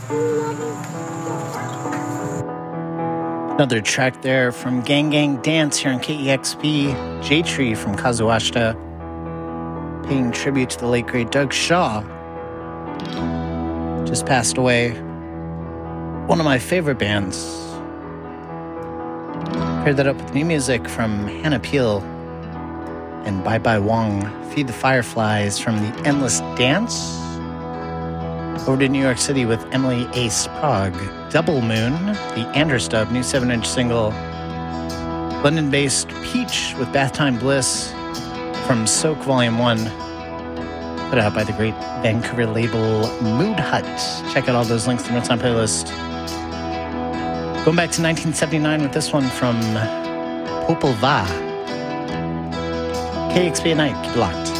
Another track there from Gang Gang Dance here on KEXP. J-Tree from Kazuashita, paying tribute to the late great Doug Shaw. Just passed away. One of my favorite bands. Paired that up with new music from Hannah Peel and Bye Bye Wong. Feed the Fireflies from The Endless Dance. Over to New York City with Emily A. Sprague. Double Moon, the Anders dub, new 7-inch single. London-based Peach with Bath Time Bliss from Soak Volume 1. Put out by the great Vancouver label Mood Hut. Check out all those links in the Notes on playlist. Going back to 1979 with this one from Popol Va. KEXP at night. Keep it locked.